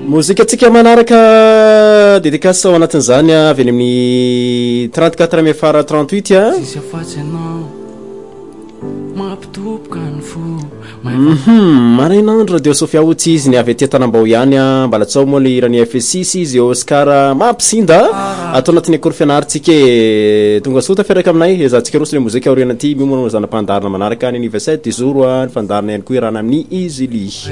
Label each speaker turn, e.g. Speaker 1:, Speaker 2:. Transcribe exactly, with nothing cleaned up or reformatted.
Speaker 1: mozika tsika manaraka dédicace ao anatin'izany avy any amin'ny trente-quatre amy fara trente-huit a Mhm, marainandro radio Sofia Otsy izy ny avy aty Tanambao ihany a mbala tsao moa le irany F six izy Oscar mampisinda atao anatin'ny akora fianaritsika tonga sota fiaraka aminay ezatsika rosy le mozika aoriana aty mimono zanam-pandarina manaraka ny anniversaire du jour ny fandarina ihany koa irana amin'ny Izily